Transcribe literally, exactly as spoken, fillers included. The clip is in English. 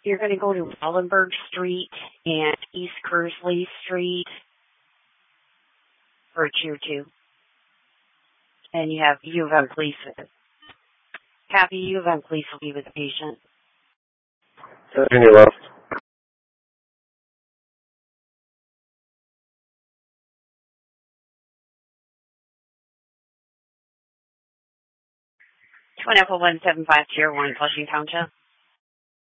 You're going to go to Wallenberg Street and East Kersley Street for tier two. And you have U of M police with it. Happy U of M police will be with the patient. Continue left. Twin Apple one seven five tier one, Flushing Township.